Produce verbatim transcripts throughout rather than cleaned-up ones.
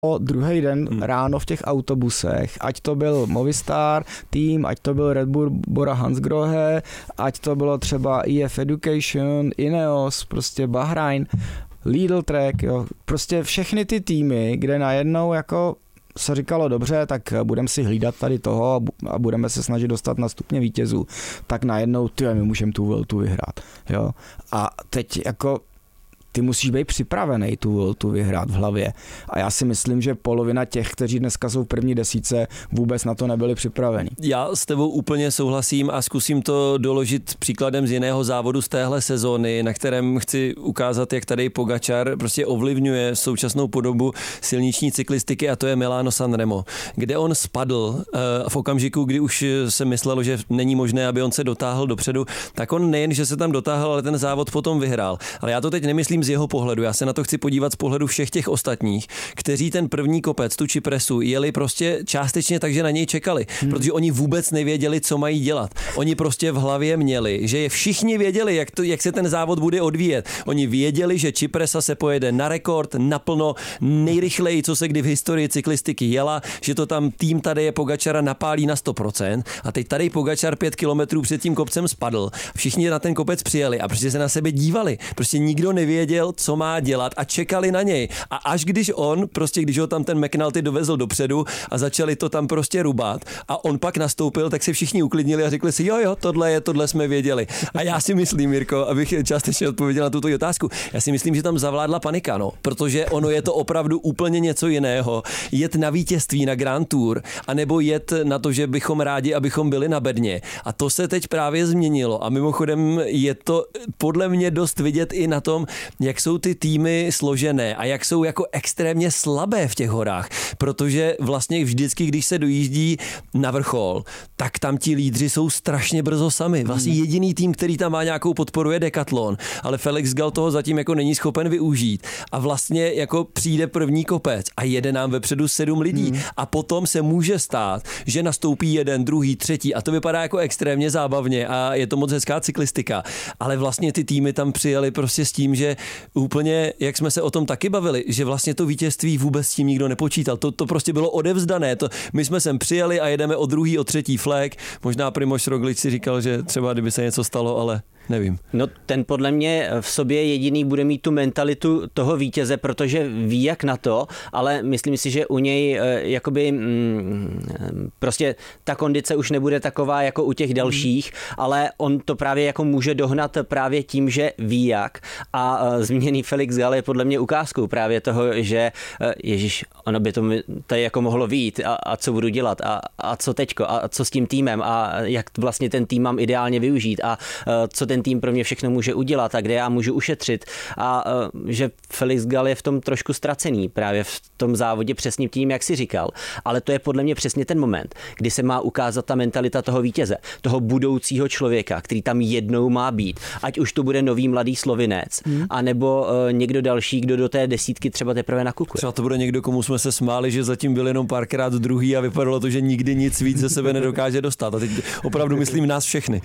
druhý den hmm. ráno v těch autobusech, ať to byl Movistar tým, ať to byl Red Bull Bora Hansgrohe, ať to bylo třeba E F Education, Ineos, prostě Bahrain, Lidl Trek, jo, prostě všechny ty týmy, kde najednou jako se říkalo dobře, tak budeme si hlídat tady toho a budeme se snažit dostat na stupně vítězů, tak najednou ty, my můžeme tu Vueltu vyhrát, jo. A teď jako ty musíš být připravený tu Vueltu vyhrát v hlavě. A já si myslím, že polovina těch, kteří dneska jsou v první desítce, vůbec na to nebyli připraveni. Já s tebou úplně souhlasím a zkusím to doložit příkladem z jiného závodu z téhle sezóny, na kterém chci ukázat, jak tady Pogačar prostě ovlivňuje současnou podobu silniční cyklistiky, a to je Milano Sanremo, kde on spadl v okamžiku, kdy už se myslelo, že není možné, aby on se dotáhl dopředu, tak on nejen, že se tam dotáhl, ale ten závod potom vyhrál. Ale já to teď nemyslím z jeho pohledu, já se na to chci podívat z pohledu všech těch ostatních, kteří ten první kopec, tu Cipresu, jeli prostě částečně tak, že na něj čekali, hmm. protože oni vůbec nevěděli, co mají dělat. Oni prostě v hlavě měli, že je všichni věděli, jak, to, jak se ten závod bude odvíjet. Oni věděli, že Cipresa se pojede na rekord, naplno, nejrychleji, co se kdy v historii cyklistiky jela, že to tam tým Tadeje Pogačara napálí na sto procent a teď tady Pogačar pět kilometrů před tím kopcem spadl. Všichni na ten kopec přijeli a prostě se na sebe dívali. Prostě nikdo nevěděl, co má dělat a čekali na něj. A až když on, prostě když ho tam ten McNulty dovezl dopředu a začali to tam prostě rubat a on pak nastoupil, tak se všichni uklidnili a řekli si, jo, jo, tohle je, tohle jsme věděli. A já si myslím, Mirko, abych částečně odpověděl na tuto otázku, já si myslím, že tam zavládla panika, no, protože ono je to opravdu úplně něco jiného. Jet na vítězství na Grand Tour, anebo jet na to, že bychom rádi, abychom byli na bedně. A to se teď právě změnilo. A mimochodem je to podle mě dost vidět i na tom, jak jsou ty týmy složené a jak jsou jako extrémně slabé v těch horách, protože vlastně vždycky, když se dojíždí na vrchol, tak tam ti lídři jsou strašně brzo sami. Vlastně jediný tým, který tam má nějakou podporu, je Decathlon, ale Felix Gall toho zatím jako není schopen využít a vlastně jako přijde první kopec a jede nám vepředu sedm lidí hmm. a potom se může stát, že nastoupí jeden, druhý, třetí a to vypadá jako extrémně zábavně a je to moc hezká cyklistika, ale vlastně ty týmy tam přijeli prostě s tím, že úplně, jak jsme se o tom taky bavili, že vlastně to vítězství vůbec s tím nikdo nepočítal. To, to prostě bylo odevzdané. To, my jsme sem přijeli a jedeme o druhý, o třetí flag. Možná Primož Roglič si říkal, že třeba kdyby se něco stalo, ale nevím. No ten podle mě v sobě jediný bude mít tu mentalitu toho vítěze, protože ví jak na to, ale myslím si, že u něj jakoby mm, prostě ta kondice už nebude taková jako u těch dalších, ale on to právě jako může dohnat právě tím, že ví jak a zmíněný Felix Gall je podle mě ukázkou právě toho, že ježiš, ono by to tady jako mohlo vyjít a, a co budu dělat a, a co teďko a co s tím týmem a jak vlastně ten tým mám ideálně využít a co ten tým pro mě všechno může udělat a kde já můžu ušetřit a že Felix Gall je v tom trošku ztracený právě v tom závodě přesně tím, jak si říkal. Ale to je podle mě přesně ten moment, kdy se má ukázat ta mentalita toho vítěze, toho budoucího člověka, který tam jednou má být. Ať už to bude nový mladý Slovinec, hmm. anebo uh, někdo další, kdo do té desítky třeba teprve nakukuje. Třeba to bude někdo, komu jsme se smáli, že zatím byl jenom párkrát druhý a vypadalo to, že nikdy nic víc ze sebe nedokáže dostat. A teď opravdu myslím nás všechny.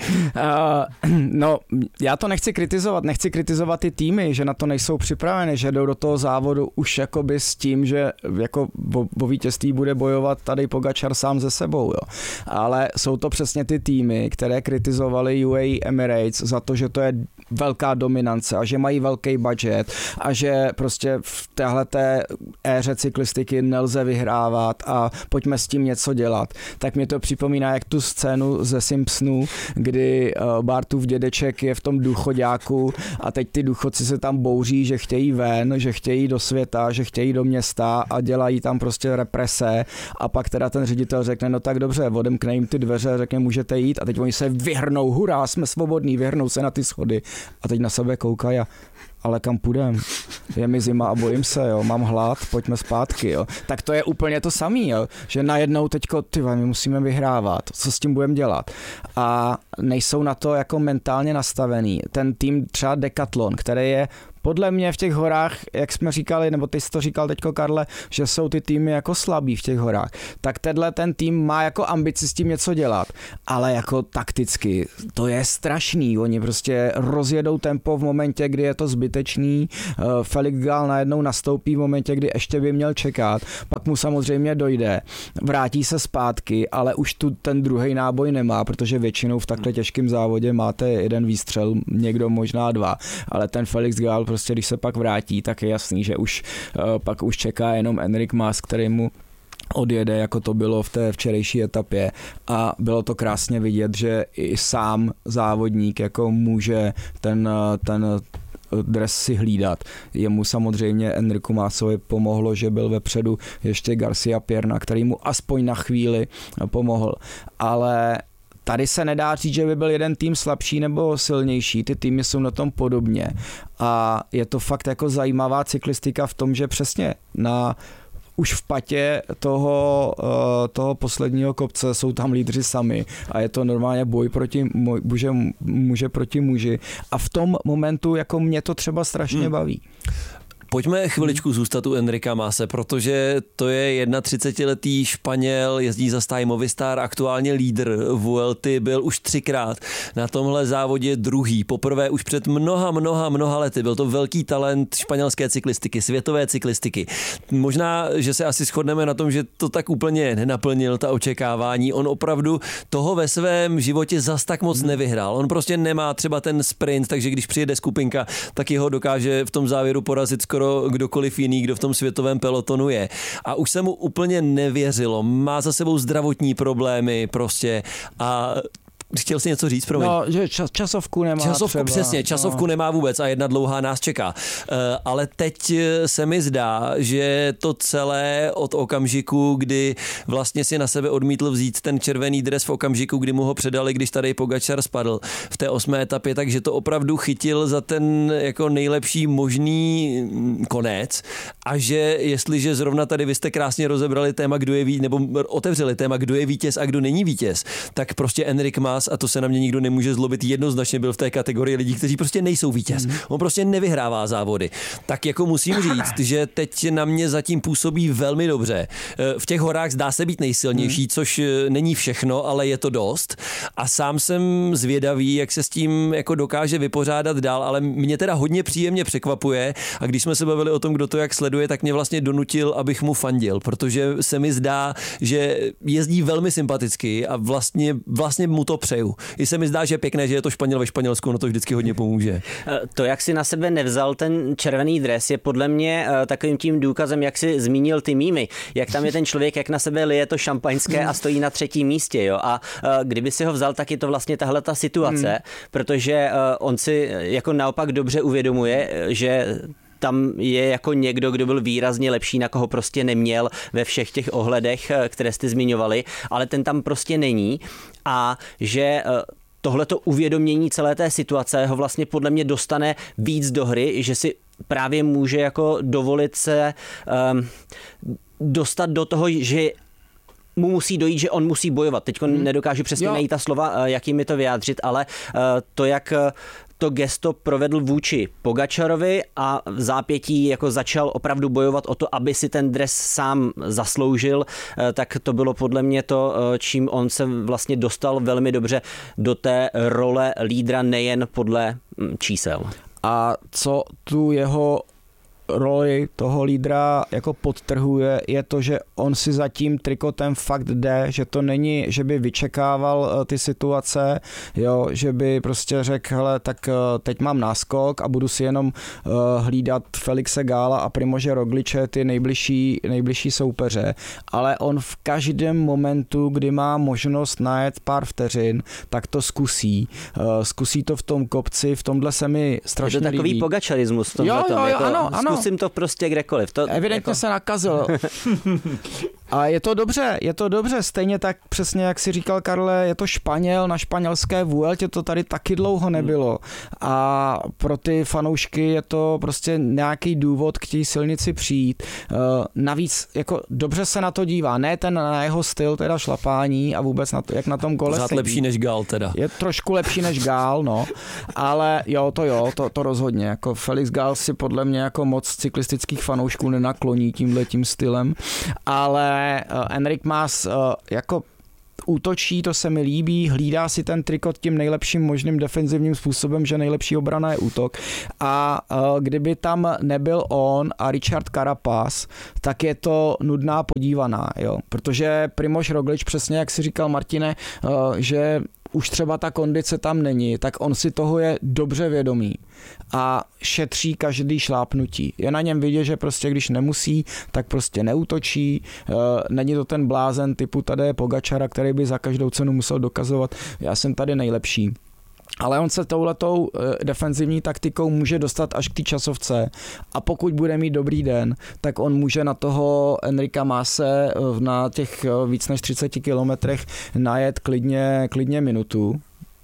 Uh, no, já to nechci kritizovat, nechci kritizovat ty týmy, že na to nejsou připraveny, že jdou do toho závodu už jakoby s tím, že jako o, o vítězství bude bojovat tady Pogačar sám ze sebou, jo. Ale jsou to přesně ty týmy, které kritizovali U A E Emirates za to, že to je velká dominance a že mají velký budget a že prostě v téhleté éře cyklistiky nelze vyhrávat a pojďme s tím něco dělat. Tak mě to připomíná jak tu scénu ze Simpsonů, kdy Bartův dědeček je v tom důchoďáku a teď ty důchodci se tam bouří, že chtějí ven, že chtějí do světa, že chtějí do města a dělají tam prostě represe a pak teda ten ředitel řekne, no tak dobře, odemkne jim ty dveře, řekne, můžete jít a teď oni se vyhrnou, hurá, jsme svobodní, vyhrnou se na ty schody a teď na sebe koukají a ale kam půjdem? Je mi zima a bojím se, jo, mám hlad, pojďme zpátky, jo. Tak to je úplně to samý, jo, že najednou teďko, ty my musíme vyhrávat, co s tím budeme dělat? A nejsou na to jako mentálně nastavený. Ten tým třeba Decathlon, který je podle mě v těch horách, jak jsme říkali, nebo ty jsi to říkal teďko, Karle, že jsou ty týmy jako slabý v těch horách, tak tenhle ten tým má jako ambici s tím něco dělat, ale jako takticky, to je strašný, oni prostě rozjedou tempo v momentě, kdy je to zbytečný, Felix Gall najednou nastoupí v momentě, kdy ještě by měl čekat, pak mu samozřejmě dojde, vrátí se zpátky, ale už tu ten druhý náboj nemá, protože většinou v takhle těžkém závodě máte jeden výstřel, někdo možná dva, ale ten Felix Gall prostě, když se pak vrátí, tak je jasný, že už pak už čeká jenom Enric Mas, který mu odjede, jako to bylo v té včerejší etapě a bylo to krásně vidět, že i sám závodník jako může ten, ten dres si hlídat. Jemu samozřejmě Enricu Masovi pomohlo, že byl vepředu ještě Garcia Pierna, který mu aspoň na chvíli pomohl, ale tady se nedá říct, že by byl jeden tým slabší nebo silnější, ty týmy jsou na tom podobně a je to fakt jako zajímavá cyklistika v tom, že přesně na už v patě toho, toho posledního kopce jsou tam lídři sami a je to normálně boj proti muže, muže proti muži a v tom momentu jako mě to třeba strašně hmm. baví. Pojďme chviličku zůstat u Enrica Mase, protože to je třicetiletý Španěl, jezdí za stáj Movistar, aktuálně lídr Vuelty, byl už třikrát na tomhle závodě druhý, poprvé už před mnoha, mnoha, mnoha lety. Byl to velký talent španělské cyklistiky, světové cyklistiky. Možná, že se asi shodneme na tom, že to tak úplně nenaplnil ta očekávání. On opravdu toho ve svém životě zas tak moc nevyhrál. On prostě nemá třeba ten sprint, takže když přijede skupinka, tak jeho dokáže v tom závěru porazit skoro kdokoliv jiný, kdo v tom světovém pelotonu je. A už se mu úplně nevěřilo. Má za sebou zdravotní problémy prostě a chtěl si něco říct, promiň. No, že čas, časovku nemá Časovku, třeba. přesně, časovku no. nemá vůbec a jedna dlouhá nás čeká. Uh, ale teď se mi zdá, že to celé od okamžiku, kdy vlastně si na sebe odmítl vzít ten červený dres v okamžiku, kdy mu ho předali, když tady Pogačar spadl v té osmé etapě, takže to opravdu chytil za ten jako nejlepší možný konec a že jestliže zrovna tady vy jste krásně rozebrali téma, kdo je vítěz, nebo otevřeli téma, kdo je vítěz a kdo není vítěz, tak prostě Enric Mas, a to se na mě nikdo nemůže zlobit, jednoznačně byl v té kategorii lidí, kteří prostě nejsou vítěz. Mm. On prostě nevyhrává závody. Tak jako musím říct, že teď na mě zatím působí velmi dobře. V těch horách zdá se být nejsilnější, mm. což není všechno, ale je to dost. A sám jsem zvědavý, jak se s tím jako dokáže vypořádat dál, ale mě teda hodně příjemně překvapuje a když jsme se bavili o tom, kdo to jak sleduje, tak mě vlastně donutil, abych mu fandil, protože se mi zdá, že jezdí velmi sympaticky a vlastně, vlastně mu to přeju. I se mi zdá, že je pěkné, že je to Španěl ve Španělsku, no to vždycky hodně pomůže. To, jak si na sebe nevzal ten červený dres, je podle mě takovým tím důkazem, jak si zmínil ty mýmy, jak tam je ten člověk, jak na sebe lije to šampaňské a stojí na třetím místě, jo. A kdyby si ho vzal, tak je to vlastně tahle ta situace, hmm. protože on si jako naopak dobře uvědomuje, že tam je jako někdo, kdo byl výrazně lepší, na koho prostě neměl ve všech těch ohledech, které jste zmiňovali, ale ten tam prostě není a že tohleto uvědomění celé té situace ho vlastně podle mě dostane víc do hry, že si právě může jako dovolit se um, dostat do toho, že mu musí dojít, že on musí bojovat. Teď hmm. nedokážu přesně najít ta slova, jak jim mi to vyjádřit, ale to, jak to gesto provedl vůči Pogačarovi a v zápětí jako začal opravdu bojovat o to, aby si ten dres sám zasloužil, tak to bylo podle mě to, čím on se vlastně dostal velmi dobře do té role lídra nejen podle čísel. A co tu jeho roli toho lídra jako podtrhuje, je to, že on si za tím trikotem fakt jde, že to není, že by vyčekával ty situace, jo, že by prostě řekl, hele, tak teď mám náskok a budu si jenom uh, hlídat Felixe Galla a Primože Rogliče, ty nejbližší, nejbližší soupeře, ale on v každém momentu, kdy má možnost najet pár vteřin, tak to zkusí. Uh, zkusí to v tom kopci, v tomhle se mi strašně líbí. Je to takový pogačarismus v tomhle jo, jo, jo, jako, ano, ano. Zkusím to prostě kdekoliv. To, evidentně jako... se nakazil. A je to dobře, je to dobře, stejně tak přesně jak si říkal Karle, je to Španěl, na španělské Vueltě to tady taky dlouho nebylo a pro ty fanoušky je to prostě nějaký důvod k té silnici přijít. Navíc jako dobře se na to dívá, ne ten na jeho styl teda šlapání a vůbec na to, jak na tom kole sedí. Lepší než Gál teda. Je trošku lepší než Gál, no, ale jo, to jo, to, to rozhodně, jako Felix Gál si podle mě jako moc cyklistických fanoušků nenakloní tímhletím stylem, ale uh, Enric Mas uh, jako útočí, to se mi líbí, hlídá si ten trikot tím nejlepším možným defenzivním způsobem, že nejlepší obrana je útok a uh, kdyby tam nebyl on a Richard Carapaz, tak je to nudná podívaná, jo, protože Primož Roglič, přesně jak si říkal Martine, uh, že už třeba ta kondice tam není, tak on si toho je dobře vědomý a šetří každý šlápnutí. Je na něm vidět, že prostě když nemusí, tak prostě neútočí. Není to ten blázen typu Tadeje Pogačara, který by za každou cenu musel dokazovat, já jsem tady nejlepší. Ale on se touhletou defenzivní taktikou může dostat až k té časovce a pokud bude mít dobrý den, tak on může na toho Enrica Mase na těch víc než třicet kilometrech najet klidně, klidně minutu.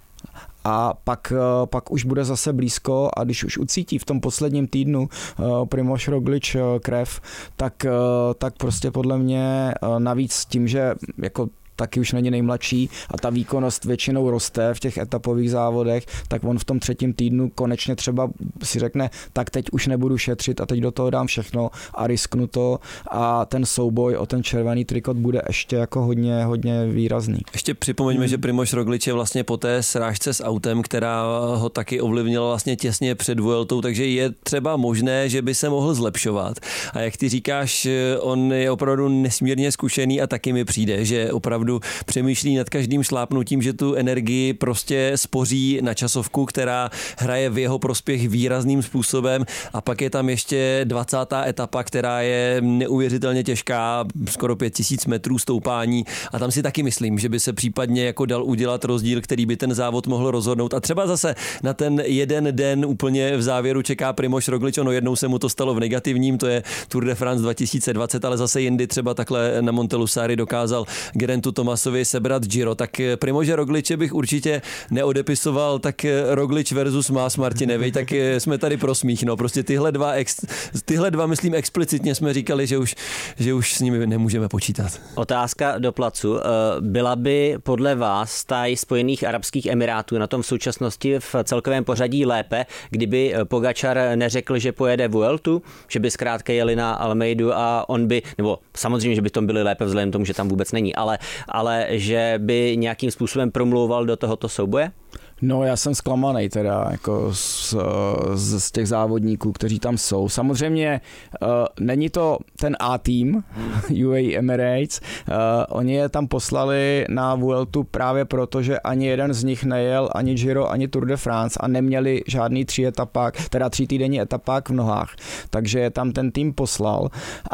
A pak, pak už bude zase blízko a když už ucítí v tom posledním týdnu Primož Roglič krev, tak, tak prostě podle mě navíc tím, že jako taky už není nejmladší a ta výkonnost většinou roste v těch etapových závodech, tak on v tom třetím týdnu konečně třeba si řekne, tak teď už nebudu šetřit a teď do toho dám všechno a risknu to a ten souboj o ten červený trikot bude ještě jako hodně, hodně výrazný. Ještě připomeňme, hmm. že Primož Roglič je vlastně po té srážce s autem, která ho taky ovlivnila vlastně těsně před Vueltou, takže je třeba možné, že by se mohl zlepšovat. A jak ty říkáš, on je opravdu nesmírně zkušený a taky mi přijde, že opravdu přemýšlí nad každým šlápnutím, že tu energii prostě spoří na časovku, která hraje v jeho prospěch výrazným způsobem a pak je tam ještě dvacátá etapa, která je neuvěřitelně těžká, skoro pět tisíc metrů stoupání a tam si taky myslím, že by se případně jako dal udělat rozdíl, který by ten závod mohl rozhodnout a třeba zase na ten jeden den úplně v závěru čeká Primož Roglič, ono jednou se mu to stalo v negativním, to je Tour de France dva tisíce dvacet, ale zase jindy třeba takhle na Montelusari dokázal Gerentu Tomasovi sebrat Giro, tak Primože Rogliče bych určitě neodepisoval, tak Roglič versus Mas, Martine, vej, tak jsme tady pro smích, no, prostě tyhle dva, ex, tyhle dva, myslím explicitně jsme říkali, že už, že už s nimi nemůžeme počítat. Otázka do placu, byla by podle vás taj Spojených arabských emirátů na tom v současnosti v celkovém pořadí lépe, kdyby Pogačar neřekl, že pojede Vueltu, že by zkrátka jeli na Almeidu a on by, nebo samozřejmě, že by tom byli lépe vzhledem tomu, že tam vůbec není, ale ale že by nějakým způsobem promlouval do tohoto souboje? No, já jsem zklamaný teda jako z, z, z těch závodníků, kteří tam jsou. Samozřejmě uh, není to ten A-tým U A E Emirates, uh, oni je tam poslali na Vueltu právě proto, že ani jeden z nich nejel ani Giro, ani Tour de France a neměli žádný tři etapák, teda tři týdenní etapák v nohách. Takže je tam ten tým poslal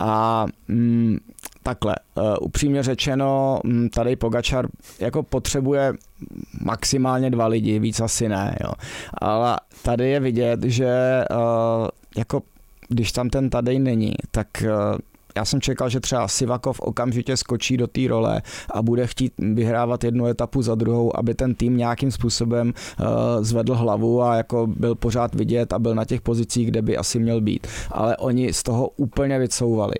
a mm, takhle, uh, upřímně řečeno, tady Pogačar jako potřebuje maximálně dva lidi, víc asi ne, jo. Ale tady je vidět, že uh, jako když tam ten Tadej není, tak uh, já jsem čekal, že třeba Sivakov okamžitě skočí do té role a bude chtít vyhrávat jednu etapu za druhou, aby ten tým nějakým způsobem uh, zvedl hlavu a jako byl pořád vidět a byl na těch pozicích, kde by asi měl být. Ale oni z toho úplně vycouvali.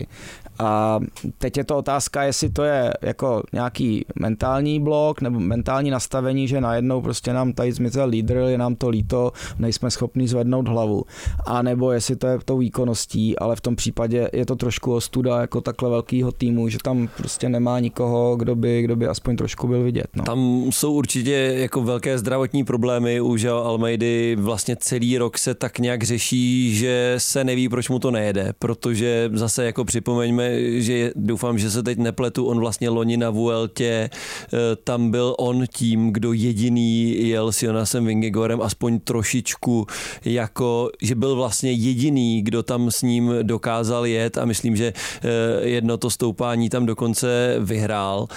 A teď je to otázka, jestli to je jako nějaký mentální blok nebo mentální nastavení, že najednou prostě nám tady zmizel lídr, je nám to líto, nejsme schopni zvednout hlavu. A nebo jestli to je tou výkonností, ale v tom případě je to trošku ostuda jako takhle velkýho týmu, že tam prostě nemá nikoho, kdo by, kdo by aspoň trošku byl vidět. No. Tam jsou určitě jako velké zdravotní problémy u Joao Almeidy, vlastně celý rok se tak nějak řeší, že se neví, proč mu to nejede, protože zase jako připomeňme, že doufám, že se teď nepletu, on vlastně loni na Vueltě, tam byl on tím, kdo jediný jel s Jonasem Vingegaardem aspoň trošičku, jako, že byl vlastně jediný, kdo tam s ním dokázal jet a myslím, že jedno to stoupání tam dokonce vyhrál.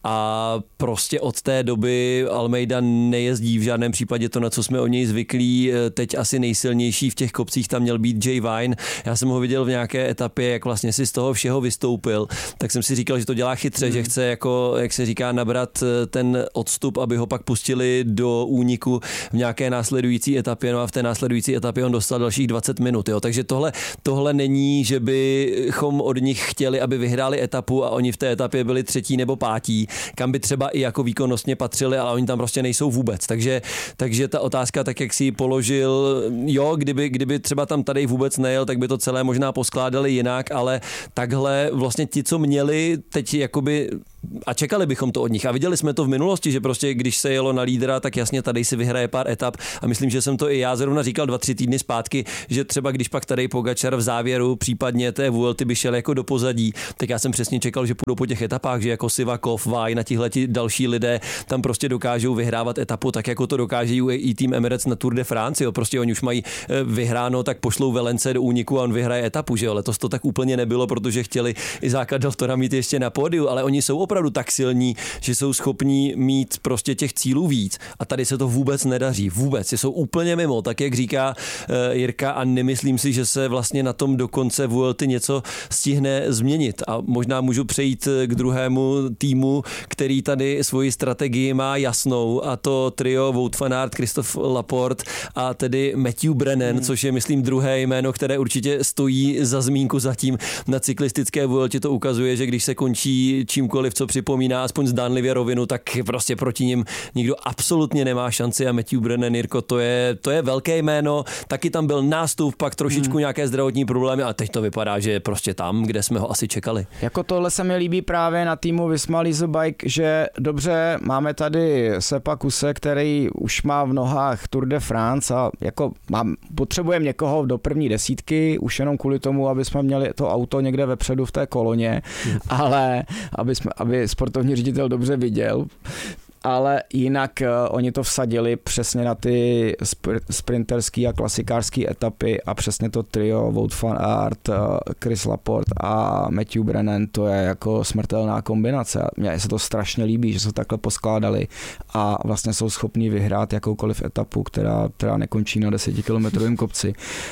a prostě od té doby Almeida nejezdí v žádném případě to, na co jsme o něj zvyklí. Teď asi nejsilnější v těch kopcích tam měl být Jay Vine. Já jsem ho viděl v nějaké etapě, jak vlastně si z toho všeho vystoupil, tak jsem si říkal, že to dělá chytře, hmm. že chce jako, jak se říká, nabrat ten odstup, aby ho pak pustili do úniku v nějaké následující etapě, no a v té následující etapě on dostal dalších dvacet minut, jo. Takže tohle, tohle není, že bychom od nich chtěli, aby vyhráli etapu a oni v té etapě byli třetí nebo pátí, kam by třeba i jako výkonnostně patřili, ale oni tam prostě nejsou vůbec. Takže, takže ta otázka, tak jak si ji položil, jo, kdyby, kdyby třeba tam tady vůbec nejel, tak by to celé možná poskládali jinak, ale takhle vlastně ti, co měli teď jakoby a čekali bychom to od nich. A viděli jsme to v minulosti, že prostě když se jelo na lídra, tak jasně tady si vyhraje pár etap a myslím, že jsem to i já zrovna říkal dva, tři týdny zpátky, že třeba když pak tady Pogačar v závěru případně té Vuelty by šel jako do pozadí, tak já jsem přesně čekal, že půjdou po těch etapách, že jako Sivakov, Vajna, na tihleti další lidé tam prostě dokážou vyhrávat etapu, tak jako to dokáží i tým Emirates na Tour de France, jo. Prostě oni už mají vyhráno, tak pošlou Velence do úniku a on vyhraje etapu, že jo. Letos to tak úplně nebylo, protože chtěli i základ Deltora mít ještě na pódiu, ale oni jsou opravdu tak silní, že jsou schopní mít prostě těch cílů víc a tady se to vůbec nedaří, vůbec, jsou úplně mimo, tak jak říká uh, Jirka a nemyslím si, že se vlastně na tom do konce Vuelty něco stihne změnit a možná můžu přejít k druhému týmu, který tady svoji strategii má jasnou a to trio Wout van Aert, Christophe Laporte a tedy Matthew Brennan, hmm. což je myslím druhé jméno, které určitě stojí za zmínku zatím na cyklistické Vueltě, to ukazuje, že když se končí čímkoliv, co připomíná aspoň zdánlivě rovinu, tak prostě proti nim nikdo absolutně nemá šanci a Matthew Brennan, Jirko, to je, to je velké jméno, taky tam byl nástup, pak trošičku hmm. nějaké zdravotní problémy a teď to vypadá, že je prostě tam, kde jsme ho asi čekali. Jako tohle se mi líbí právě na týmu Visma Lease Bike, že dobře, máme tady Sepa Kuse, který už má v nohách Tour de France a jako mám, potřebujeme někoho do první desítky, už jenom kvůli tomu, aby jsme měli to auto někde vepředu v té koloně, hmm. ale aby, jsme, aby sportovní ředitel dobře viděl, ale jinak uh, oni to vsadili přesně na ty spr- sprinterský a klasikářský etapy a přesně to trio Wout van Aert, uh, Chris Laporte a Matthew Brennan, to je jako smrtelná kombinace. Mně se to strašně líbí, že se takhle poskládali a vlastně jsou schopni vyhrát jakoukoliv etapu, která, která nekončí na desetikilometrovém kopci.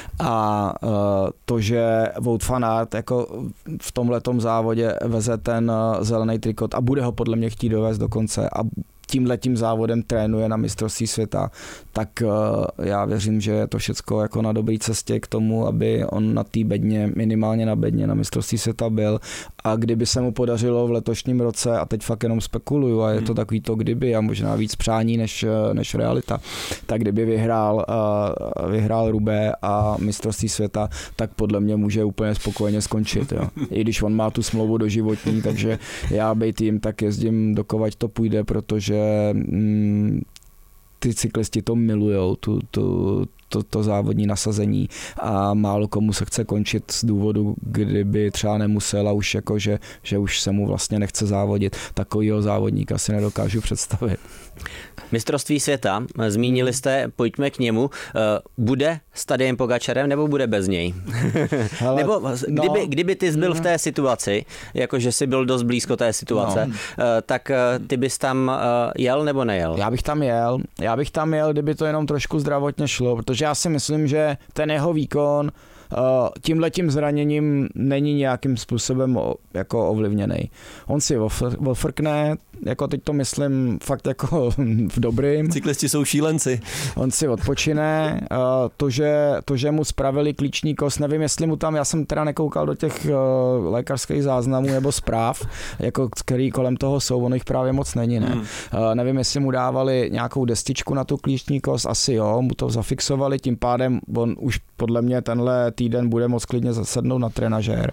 A uh, to, že Wout van Aert jako v tomhletom závodě veze ten uh, zelený trikot a bude ho podle mě chtít dovést do konce a tímhletím závodem trénuje na mistrovství světa, tak já věřím, že je to všecko jako na dobré cestě k tomu, aby on na té bedně, minimálně na bedně na mistrovství světa byl a kdyby se mu podařilo v letošním roce, a teď fakt jenom spekuluju a je to takový to kdyby a možná víc přání než, než realita, tak kdyby vyhrál, vyhrál Roubaix a mistrovství světa, tak podle mě může úplně spokojeně skončit. Jo. I když on má tu smlouvu doživotní, takže já bejt jim, tak jezdím dokovat to půjde, protože mm, ty cyklisti to milujou, tu, tu, to, to závodní nasazení a málo komu se chce končit z důvodu, kdyby třeba nemusel a už jako, že, že už se mu vlastně nechce závodit. Takovýho závodníka si nedokážu představit. Mistrovství světa, zmínili jste, pojďme k němu. Bude s Tadejem Pogačarem nebo bude bez něj? Hele, nebo kdyby, no, kdyby ty jsi byl v té situaci, jakože jsi byl dost blízko té situace, no. tak ty bys tam jel nebo nejel? Já bych tam jel. Já bych tam jel, kdyby to jenom trošku zdravotně šlo, protože já si myslím, že ten jeho výkon tímhletím zraněním není nějakým způsobem jako ovlivněný. On si ofrkne, jako teď to myslím fakt jako v dobrým. Cyklisti jsou šílenci. On si odpočine, to že, to, že mu spravili klíční kost, nevím, jestli mu tam, já jsem teda nekoukal do těch lékařských záznamů nebo zpráv, jako který kolem toho jsou, ono jich právě moc není, ne? Hmm. Nevím, jestli mu dávali nějakou destičku na tu klíční kost, asi jo, mu to zafixovali, tím pádem on už podle mě tenhle týden bude moc klidně zasednout na trenažér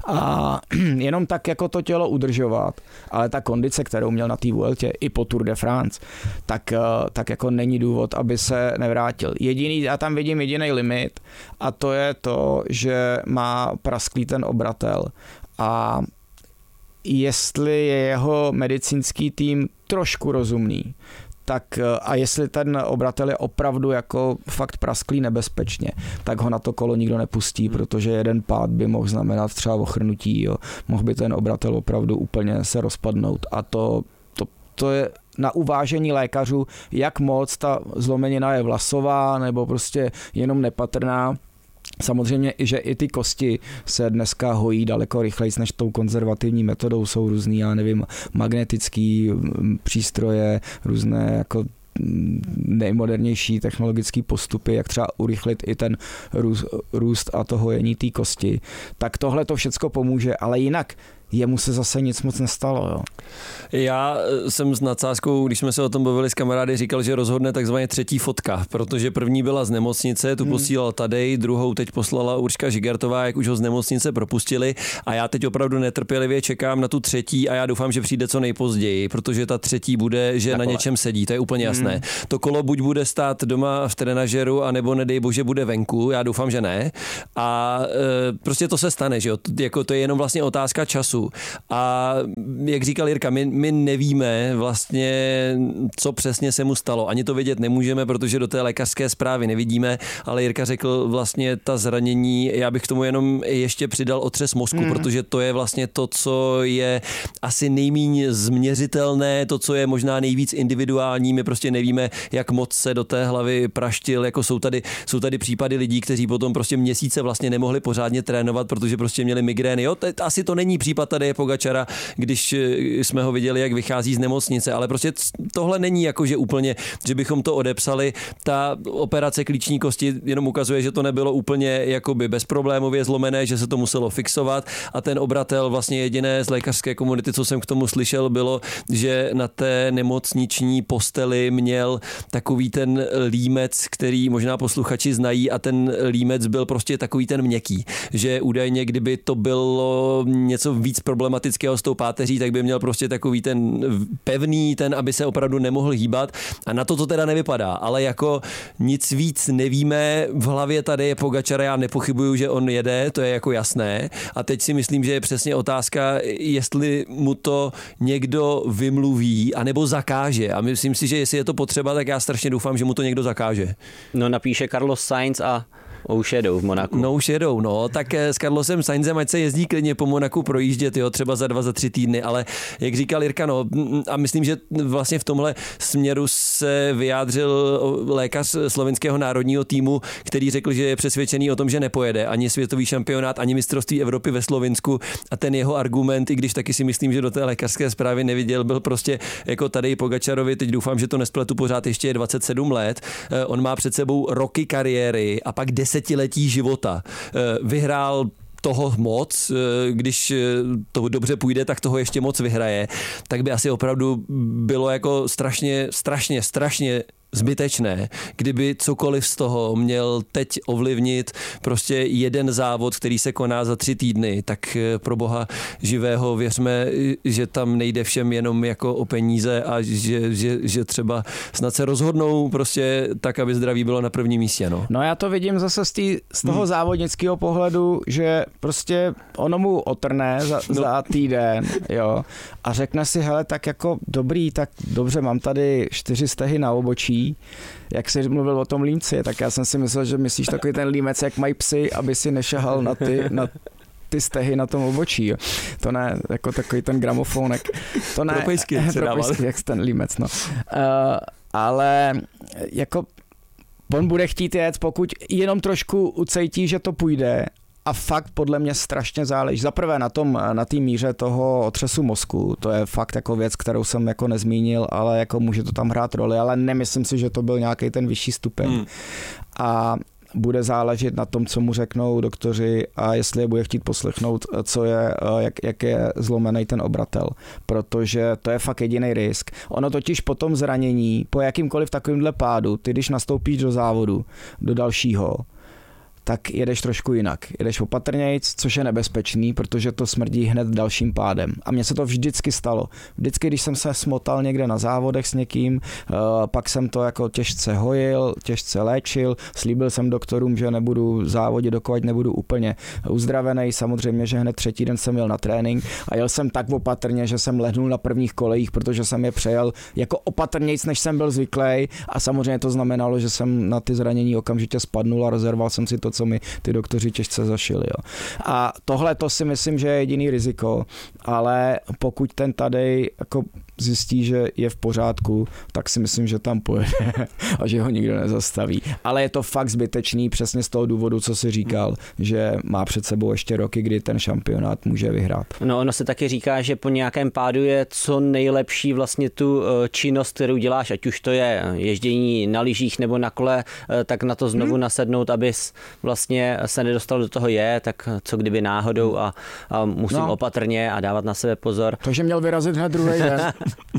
a jenom tak jako to tělo udržovat, ale ta kondice, kterou měl na té Vueltě i po Tour de France, tak, tak jako není důvod, aby se nevrátil. Jediný, já tam vidím jediný limit a to je to, že má prasklý ten obratel a jestli je jeho medicínský tým trošku rozumný, tak a jestli ten obratel je opravdu jako fakt prasklý nebezpečně, tak ho na to kolo nikdo nepustí, protože jeden pád by mohl znamenat třeba ochrnutí, jo. Mohl by ten obratel opravdu úplně se rozpadnout a to to je na uvážení lékařů, jak moc ta zlomenina je vlasová nebo prostě jenom nepatrná. Samozřejmě, že i ty kosti se dneska hojí daleko rychleji než tou konzervativní metodou. Jsou různý, já nevím, magnetický přístroje, různé jako nejmodernější technologické postupy, jak třeba urychlit i ten růst, růst a to hojení té kosti. Tak tohle to všecko pomůže, ale jinak jemu se zase nic moc nestalo. Jo. Já jsem s nadsázkou, když jsme se o tom bavili s kamarády, říkal, že rozhodne takzvaně třetí fotka, protože první byla z nemocnice, tu hmm. posílal Tadej, druhou teď poslala Urška Žigartová, jak už ho z nemocnice propustili a já teď opravdu netrpělivě čekám na tu třetí a já doufám, že přijde co nejpozději, protože ta třetí bude, že Takové. na něčem sedí, to je úplně jasné. Hmm. To kolo buď bude stát doma v trenažeru, anebo nedej bože bude venku, já doufám, že ne. A e, prostě to se stane, že jo, jako to je jenom vlastně otázka času. A jak říkal Jirka, my, my nevíme vlastně, co přesně se mu stalo. Ani to vědět nemůžeme, protože do té lékařské zprávy nevidíme, ale Jirka řekl vlastně ta zranění, já bych k tomu jenom ještě přidal otřes mozku, hmm. protože to je vlastně to, co je asi nejméně změřitelné, to, co je možná nejvíc individuální. My prostě nevíme, jak moc se do té hlavy praštil, jako jsou tady, jsou tady případy lidí, kteří potom prostě měsíce vlastně nemohli pořádně trénovat, protože prostě měli migrény. Jo, to, asi to není případ tady je Pogačara, když jsme ho viděli, jak vychází z nemocnice, ale prostě tohle není jako, že úplně, že bychom to odepsali. Ta operace klíční kosti jenom ukazuje, že to nebylo úplně jakoby bezproblémově zlomené, že se to muselo fixovat a ten obratel vlastně jediné z lékařské komunity, co jsem k tomu slyšel, bylo, že na té nemocniční posteli měl takový ten límec, který možná posluchači znají a ten límec byl prostě takový ten měkký, že údajně, kdyby to bylo něco víc problematického s tou páteří, tak by měl prostě takový ten pevný, ten, aby se opravdu nemohl hýbat a na to to teda nevypadá, ale jako nic víc nevíme, v hlavě tady je Pogačar, já nepochybuju, že on jede, to je jako jasné a teď si myslím, že je přesně otázka, jestli mu to někdo vymluví anebo zakáže a myslím si, že jestli je to potřeba, tak já strašně doufám, že mu to někdo zakáže. No napíše Carlos Sainz a už jedou v Monaku. No už jedou, no, tak s Carlosem Sainzem, ať se jezdí klidně po Monaku projíždět, jo, třeba za dva, za tři týdny, ale jak říkal Jirka, no, a myslím, že vlastně v tomhle směru se vyjádřil lékař slovenského národního týmu, který řekl, že je přesvědčený o tom, že nepojede ani světový šampionát, ani mistrovství Evropy ve Slovinsku a ten jeho argument, i když taky si myslím, že do té lékařské zprávy neviděl, byl prostě jako tady Pogačarovi, teď doufám, že to nespletu pořád, ještě je dvacet sedm let, on má před sebou roky kariéry a pak desetiletí života. Vyhrál toho moc, když to dobře půjde, tak toho ještě moc vyhraje, tak by asi opravdu bylo jako strašně, strašně, strašně zbytečné, kdyby cokoliv z toho měl teď ovlivnit prostě jeden závod, který se koná za tři týdny, tak pro boha živého věřme, že tam nejde všem jenom jako o peníze a že, že, že třeba snad se rozhodnou prostě tak, aby zdraví bylo na prvním místě. No, no já to vidím zase z, tý, z toho hmm. závodnického pohledu, že prostě ono mu otrne za, no. za týden, jo, a řekne si, hele, tak jako dobrý, tak dobře, mám tady čtyři stehy na obočí, jak jsi mluvil o tom límci, tak já jsem si myslel, že myslíš takový ten límec, jak mají psy, aby si nešahal na ty, na ty stehy na tom obočí. Jo. To ne, jako takový ten gramofónek. To ne, propojsky, propojsky, jak ten límec, no. Uh, ale jako on bude chtít jet, pokud jenom trošku ucejtí, že to půjde. A fakt podle mě strašně záleží. Za prvé na tom, na té míře toho otřesu mozku, to je fakt jako věc, kterou jsem jako nezmínil, ale jako může to tam hrát roli, ale nemyslím si, že to byl nějaký ten vyšší stupeň. Hmm. A bude záležet na tom, co mu řeknou doktoři a jestli je bude chtít poslechnout, co je, jak, jak je zlomený ten obratel, protože to je fakt jediný risk. Ono totiž po tom zranění, po jakýmkoliv takovýmhle pádu, ty když nastoupíš do závodu, do dalšího, tak jedeš trošku jinak. Jedeš opatrnějc, což je nebezpečný, protože to smrdí hned dalším pádem. A mně se to vždycky stalo. Vždycky, když jsem se smotal někde na závodech s někým, pak jsem to jako těžce hojil, těžce léčil, slíbil jsem doktorům, že nebudu závodit, dokud nebudu úplně uzdravený. Samozřejmě, že hned třetí den jsem jel na trénink a jel jsem tak opatrně, že jsem lehnul na prvních kolejích, protože jsem je přejel jako opatrnějc, než jsem byl zvyklý, a samozřejmě to znamenalo, že jsem na ty zranění okamžitě spadnul a rozerval jsem si to, co mi ty doktoři těžce zašili. Jo. A tohle to si myslím, že je jediný riziko, ale pokud ten Tadej jako zjistí, že je v pořádku, tak si myslím, že tam pojede a že ho nikdo nezastaví. Ale je to fakt zbytečný přesně z toho důvodu, co si říkal, že má před sebou ještě roky, kdy ten šampionát může vyhrát. No ono se taky říká, že po nějakém pádu je co nejlepší vlastně tu činnost, kterou děláš, ať už to je ježdění na lyžích nebo na kole, tak na to znovu hmm. nasednout, abys vlastně se nedostal do toho je, tak co kdyby náhodou a, a musím no. opatrně a dávat na sebe pozor. Takže měl vyrazit hned druhý den.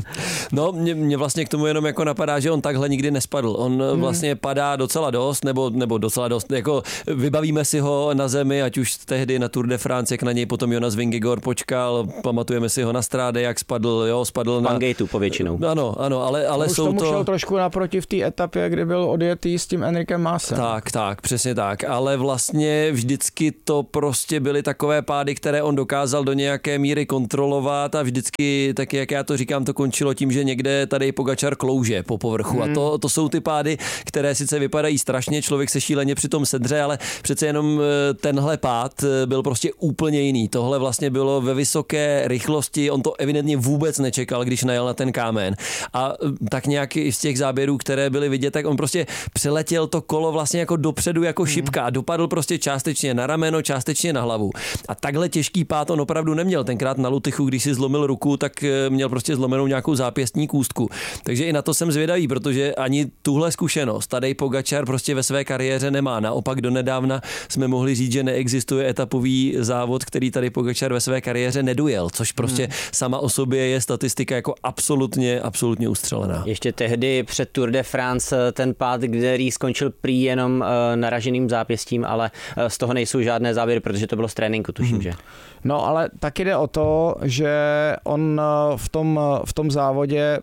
No, mě, mě vlastně k tomu jenom jako napadá, že on takhle nikdy nespadl. On hmm. vlastně padá docela dost, nebo, nebo docela dost, jako vybavíme si ho na zemi, ať už tehdy na Tour de France, jak na něj potom Jonas Vingegaard počkal, pamatujeme si ho na Stráde, jak spadl, jo, spadl na... Pangejtu povětšinou. Ano, ano, ale, ale už jsou tomu to... šel trošku naproti v té etapě, kdy byl odjetý s tím Enrikem Masem. Tak, tak, přesně tak, ale vlastně vždycky to prostě byly takové pády, které on dokázal do nějaké míry kontrolovat a vždycky, tak jak já to říkám, to končilo tím, že někde tady Pogačar klouže po povrchu hmm. a to, to jsou ty pády, které sice vypadají strašně, člověk se šíleně přitom sedře, ale přece jenom tenhle pád byl prostě úplně jiný. Tohle vlastně bylo ve vysoké rychlosti, on to evidentně vůbec nečekal, když najel na ten kámen. A tak nějak z těch záběrů, které byly vidět, tak on prostě přeletěl to kolo vlastně jako dopředu jako šipka a dopadl prostě částečně na rameno, částečně na hlavu. A takhle těžký pád on opravdu neměl. Tenkrát na Lutychu, když si zlomil ruku, tak měl prostě zlomenou nějakou zápěstní kůstku. Takže i na to jsem zvědavý, protože ani tuhle zkušenost Tadej Pogačar prostě ve své kariéře nemá. Naopak donedávna jsme mohli říct, že neexistuje etapový závod, který Tadej Pogačar ve své kariéře nedojel, což prostě hmm. sama o sobě je statistika jako absolutně, absolutně ustřelená. Ještě tehdy před Tour de France ten pád, který skončil prý jenom naraženým zápěstím, ale z toho nejsou žádné závěry, protože to bylo z tréninku, tuším, hmm. že? No, ale taky jde o to, že on v tom, v tom závodě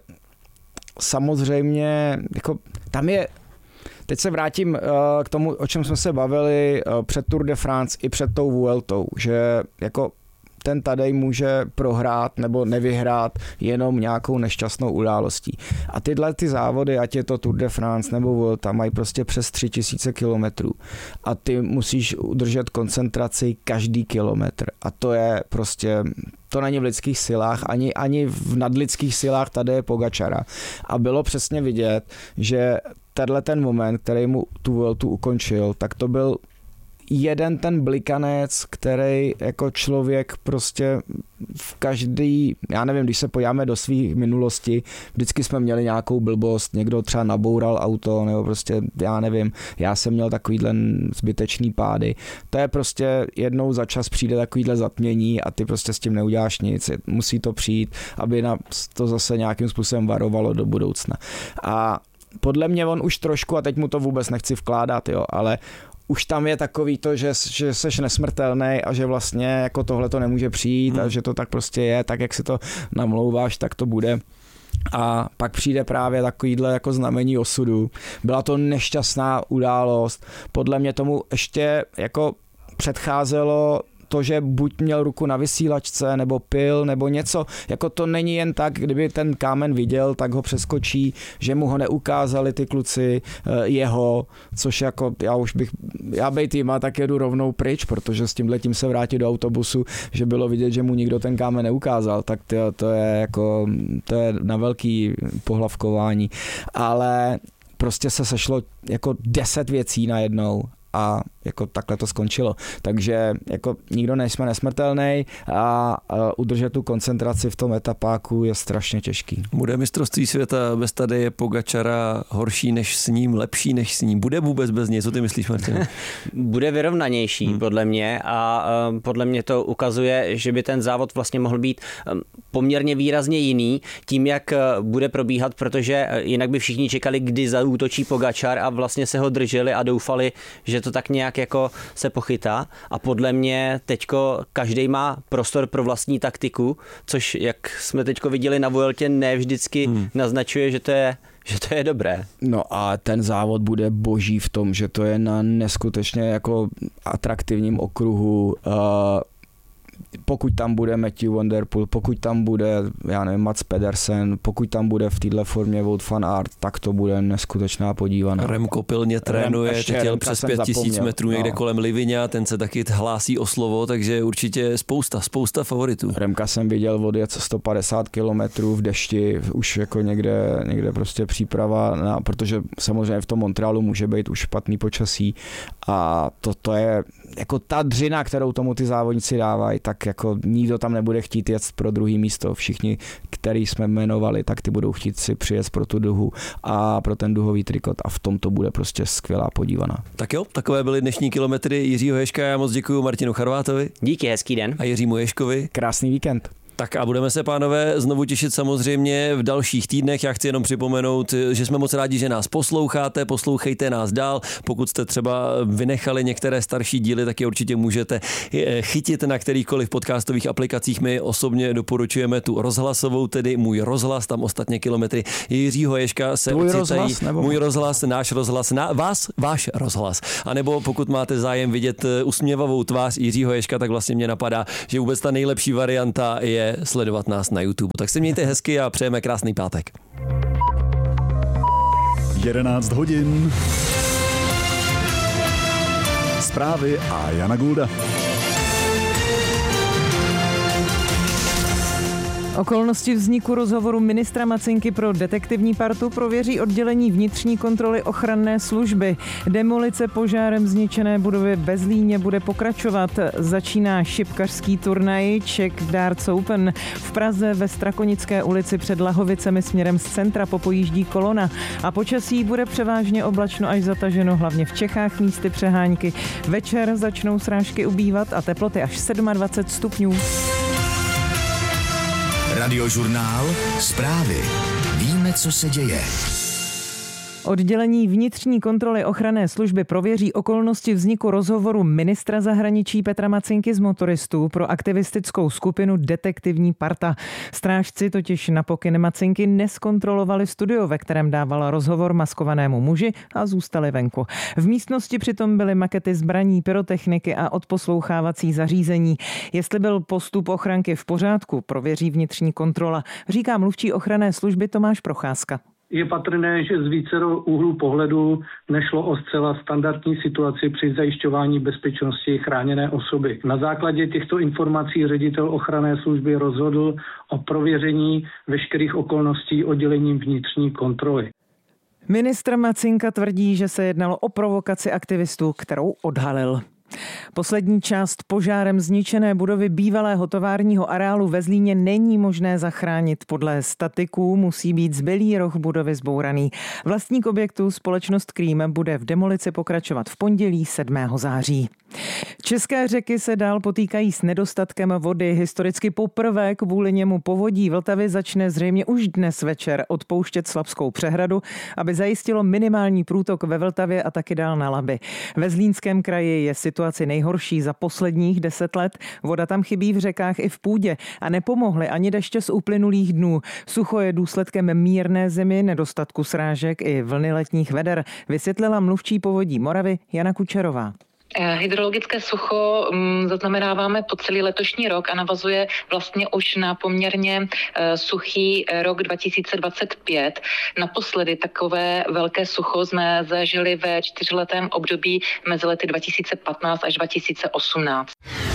samozřejmě, jako tam je, teď se vrátím k tomu, o čem jsme se bavili před Tour de France i před tou Vueltou, že jako ten Tadej může prohrát nebo nevyhrát jenom nějakou nešťastnou událostí. A tyhle ty závody, ať je to Tour de France nebo Vuelta, mají prostě přes tři tisíce kilometrů. A ty musíš udržet koncentraci každý kilometr. A to je prostě... To není v lidských silách, ani, ani v nadlidských silách Tadeje Pogačara. A bylo přesně vidět, že tenhle ten moment, který mu tu Vueltu ukončil, tak to byl jeden ten blikanec, který jako člověk prostě v každý, já nevím, když se podíváme do svých minulosti, vždycky jsme měli nějakou blbost, někdo třeba naboural auto, nebo prostě, já nevím, já jsem měl takovýhle zbytečný pády. To je prostě jednou za čas přijde takovýhle zatmění a ty prostě s tím neuděláš nic. Musí to přijít, aby na to zase nějakým způsobem varovalo do budoucna. A podle mě on už trošku, a teď mu to vůbec nechci vkládat, jo, ale už tam je takový to, že, že seš nesmrtelný a že vlastně jako tohle to nemůže přijít hmm. a že to tak prostě je, tak jak si to namlouváš, tak to bude. A pak přijde právě takovýhle jako znamení osudu. Byla to nešťastná událost. Podle mě tomu ještě jako předcházelo to, že buď měl ruku na vysílačce, nebo pil, nebo něco. Jako to není jen tak, kdyby ten kámen viděl, tak ho přeskočí, že mu ho neukázali ty kluci jeho, což jako já už bych, já bej týma, tak jedu rovnou pryč, protože s tímhletím se vrátit do autobusu, že bylo vidět, že mu nikdo ten kámen neukázal, tak to, to je jako, to je na velký pohlavkování. Ale prostě se sešlo jako deset věcí najednou a jako takhle to skončilo. Takže jako nikdo nejsme nesmrtelný a udržet tu koncentraci v tom etapáku je strašně těžký. Bude mistrovství světa bez Tadeje Pogačara horší než s ním, lepší než s ním? Bude vůbec bez něj? Co ty myslíš, Martin? Bude vyrovnanější hmm. podle mě a podle mě to ukazuje, že by ten závod vlastně mohl být poměrně výrazně jiný tím, jak bude probíhat, protože jinak by všichni čekali, kdy zaútočí Pogačar a vlastně se ho drželi a doufali, že to tak nějak jako se pochytá a podle mě teďko každý má prostor pro vlastní taktiku, což jak jsme teďko viděli na Vueltě, ne vždycky hmm. naznačuje, že to je že to je dobré. No a ten závod bude boží v tom, že to je na neskutečně jako atraktivním okruhu. pokud tam bude Matthew Van Der Poel, pokud tam bude, já nevím, Mats Pedersen, pokud tam bude v této formě Wout van Aert, tak to bude neskutečná podívaná. Remko pilně trénuje, Rem, teď jel přes pět tisíc metrů někde no. kolem Liviňa, ten se taky hlásí o slovo, takže určitě spousta, spousta favoritů. Remka jsem viděl odjet sto padesát kilometrů v dešti, už jako někde, někde prostě příprava, na, protože samozřejmě v tom Montrealu může být už špatný počasí a to, to je jako ta dřina, kterou tomu ty závodníci dávají, tak jako nikdo tam nebude chtít jet pro druhý místo. Všichni, který jsme jmenovali, tak ty budou chtít si přijet pro tu duhu a pro ten duhový trikot a v tom to bude prostě skvělá podívaná. Tak jo, takové byly dnešní kilometry Jiřího Ježka. Já moc děkuji Martinu Charvátovi. Díky, hezký den. A Jiřímu Ježkovi. Krásný víkend. Tak a budeme se, pánové, znovu těšit samozřejmě v dalších týdnech. Já chci jenom připomenout, že jsme moc rádi, že nás posloucháte, poslouchejte nás dál. Pokud jste třeba vynechali některé starší díly, tak je určitě můžete chytit na kterýchkoliv podcastových aplikacích. My osobně doporučujeme tu rozhlasovou, tedy Můj rozhlas, tam ostatně kilometry Jiřího Ježka se Tvůj ocitají. Rozhlas, nebo? Můj rozhlas, náš rozhlas, na vás, váš rozhlas. A nebo pokud máte zájem vidět usměvavou tvář Jiřího Ježka, tak vlastně mě napadá, že vůbec ta nejlepší varianta je sledovat nás na YouTube. Tak se mějte hezky a přejeme krásný pátek. jedenáct hodin. Zprávy a Jana Gulda. Okolnosti vzniku rozhovoru ministra Macinky pro detektivní partu prověří oddělení vnitřní kontroly ochranné služby. Demolice požárem zničené budovy ve Zlíně bude pokračovat. Začíná šipkařský turnaj Czech Darts Open. V Praze ve Strakonické ulici před Lahovicemi směrem z centra popojíždí kolona. A počasí bude převážně oblačno až zataženo, hlavně v Čechách místy přehánky. Večer začnou srážky ubývat a teploty až dvacet sedm stupňů. Radiožurnál, zprávy. Víme, co se děje. Oddělení vnitřní kontroly ochranné služby prověří okolnosti vzniku rozhovoru ministra zahraničí Petra Macinky z motoristů pro aktivistickou skupinu Detektivní parta. Strážci totiž na pokyn Macinky neskontrolovali studio, ve kterém dávala rozhovor maskovanému muži a zůstali venku. V místnosti přitom byly makety zbraní, pyrotechniky a odposlouchávací zařízení. Jestli byl postup ochranky v pořádku, prověří vnitřní kontrola, říká mluvčí ochranné služby Tomáš Procházka. Je patrné, že z vícero úhlů pohledu nešlo o zcela standardní situaci při zajišťování bezpečnosti chráněné osoby. Na základě těchto informací ředitel ochranné služby rozhodl o prověření veškerých okolností oddělením vnitřní kontroly. Ministr Macinka tvrdí, že se jednalo o provokaci aktivistů, kterou odhalil. Poslední část požárem zničené budovy bývalého továrního areálu ve Zlíně není možné zachránit. Podle statiků musí být zbylý roh budovy zbouraný. Vlastník objektu, společnost Cream, bude v demolici pokračovat v pondělí sedmého září. České řeky se dál potýkají s nedostatkem vody. Historicky poprvé kvůli němu povodí Vltavy začne zřejmě už dnes večer odpouštět Slabskou přehradu, aby zajistilo minimální průtok ve Vltavě a taky dál na Labi. Ve Zlínském kraji je situace nejhorší za posledních deset let. Voda tam chybí v řekách i v půdě a nepomohly ani deště z uplynulých dnů. Sucho je důsledkem mírné zimy, nedostatku srážek i vlny letních veder, vysvětlila mluvčí Povodí Moravy Jana Kučerová. Hydrologické sucho zaznamenáváme po celý letošní rok a navazuje vlastně už na poměrně suchý rok dva tisíce dvacet pět. Naposledy takové velké sucho jsme zažili ve čtyřletém období mezi lety dva tisíce patnáct až dva tisíce osmnáct.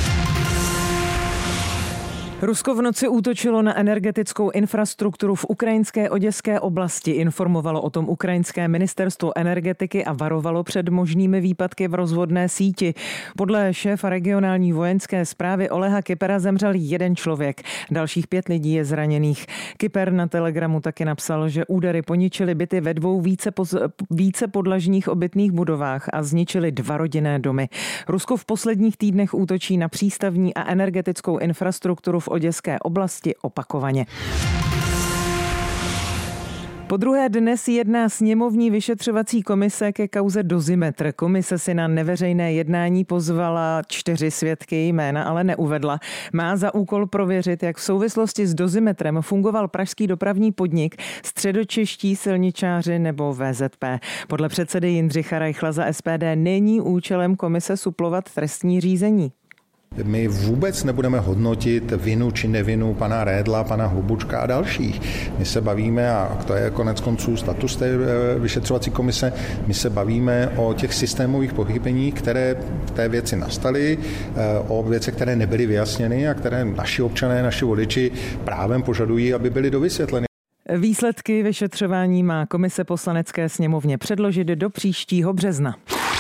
Rusko v noci útočilo na energetickou infrastrukturu v ukrajinské oděské oblasti. Informovalo o tom ukrajinské ministerstvo energetiky a varovalo před možnými výpadky v rozvodné síti. Podle šéfa regionální vojenské správy Oleha Kypera zemřel jeden člověk. Dalších pět lidí je zraněných. Kyper na Telegramu taky napsal, že údery poničily byty ve dvou více, poz, více podlažních obytných budovách a zničily dva rodinné domy. Rusko v posledních týdnech útočí na přístavní a energetickou infrastrukturu v oděské oblasti opakovaně. Po druhé dnes jedná sněmovní vyšetřovací komise ke kauze Dozimetr. Komise si na neveřejné jednání pozvala čtyři svědky, jména ale neuvedla. Má za úkol prověřit, jak v souvislosti s Dozimetrem fungoval pražský dopravní podnik, středočeští silničáři nebo V Z P. Podle předsedy Jindřicha Reichla za S P D není účelem komise suplovat trestní řízení. My vůbec nebudeme hodnotit vinu či nevinu pana Redla, pana Hlubučka a dalších. My se bavíme, a to je konec konců status té vyšetřovací komise, my se bavíme o těch systémových pochybeních, které v té věci nastaly, o věcech, které nebyly vyjasněny a které naši občané, naši voliči právem požadují, aby byly dovysvětleny. Výsledky vyšetřování má komise Poslanecké sněmovně předložit do příštího března.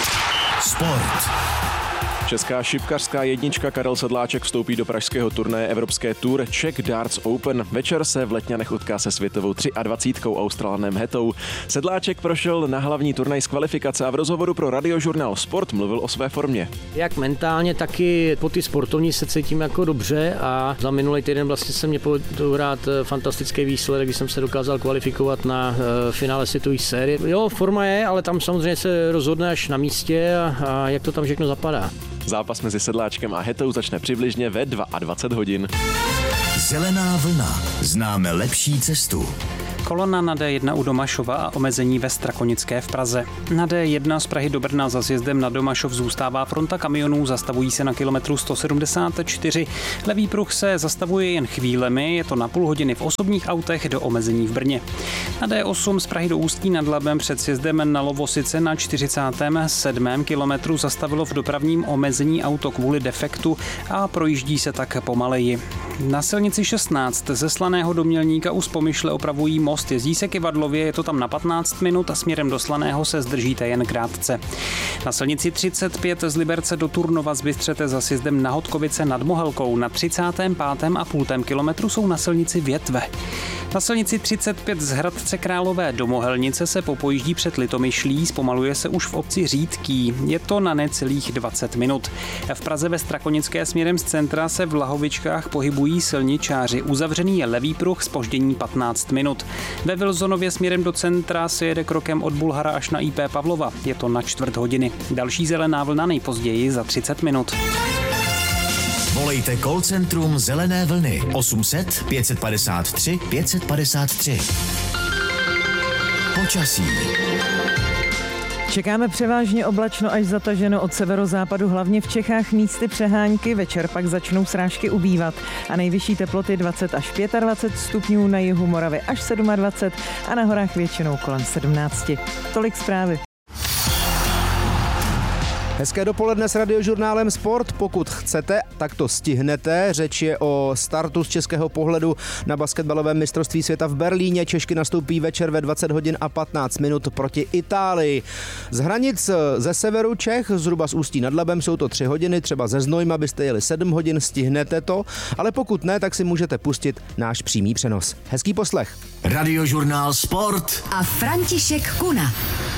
Sport. Česká šipkařská jednička Karel Sedláček vstoupí do pražského turnaje Evropské Tour Czech Darts Open. Večer se v Letňanech utká se světovou dvacítkou Australanem Hetou. Sedláček prošel na hlavní turnaj z kvalifikace a v rozhovoru pro radiožurnál Sport mluvil o své formě. Jak mentálně, tak i po ty sportovní se cítím jako dobře a za minulý týden vlastně se mě povedl hrát fantastický výsledek, když jsem se dokázal kvalifikovat na finále světové série. Jo, forma je, ale tam samozřejmě se rozhodne až na místě a, a jak to tam všechno zapadá. Zápas mezi Sedláčkem a Hetou začne přibližně ve dvacet dva hodin. Zelená vlna. Známe lepší cestu. Kolona na D jedna u Domašova a omezení ve Strakonické v Praze. Na D jedna z Prahy do Brna za sjezdem na Domašov zůstává fronta kamionů, zastavují se na kilometru sto sedmdesát čtyři. Levý pruh se zastavuje jen chvílemi, je to na půl hodiny v osobních autech do omezení v Brně. Na D osm z Prahy do Ústí nad Labem před sjezdem na Lovosice na čtyřicátém sedmém kilometru zastavilo v dopravním omezení auto kvůli defektu a projíždí se tak pomaleji. Na silnici šestnáct ze Slaného do Mělníka u Spomyšle opravují most, jezdí se Kyvadlově, je to tam na patnáct minut a směrem do Slaného se zdržíte jen krátce. Na silnici třicet pět z Liberce do Turnova zbystřete za sjezdem na Hodkovice nad Mohelkou. Na třicátém pátém a půl kilometru jsou na silnici větve. Na silnici třicet pět z Hradce Králové do Mohelnice se popojíždí před Litomyšlí, zpomaluje se už v obci Řídký. Je to na necelých dvacet minut. V Praze ve Strakonické směrem z centra se v Lahovičkách pohybují silničáři. Uzavřený je levý pruh, zpoždění patnáct minut. Ve Vilzonově směrem do centra se jede krokem od Bulhara až na I P Pavlova. Je to na čtvrt hodiny. Další zelená vlna nejpozději za třicet minut. Volejte call centrum Zelené vlny osm set pět padesát tři pět padesát tři. Počasí. Čekáme převážně oblačno až zataženo od severozápadu, hlavně v Čechách místy přehánky, večer pak začnou srážky ubývat a nejvyšší teploty dvacet až dvacet pět stupňů, na jihu Moravy až dvacet sedm a na horách většinou kolem sedmnáct. Tolik zprávy. Hezké dopoledne s radiožurnálem Sport. Pokud chcete, tak to stihnete. Řeč je o startu z českého pohledu na basketbalovém mistrovství světa v Berlíně. Češky nastoupí večer ve dvacet hodin a patnáct minut proti Itálii. Z hranic ze severu Čech, zhruba z Ústí nad Labem, jsou to tři hodiny, třeba ze Znojma byste jeli sedm hodin, stihnete to, ale pokud ne, tak si můžete pustit náš přímý přenos. Hezký poslech. Radiožurnál Sport a František Kuna.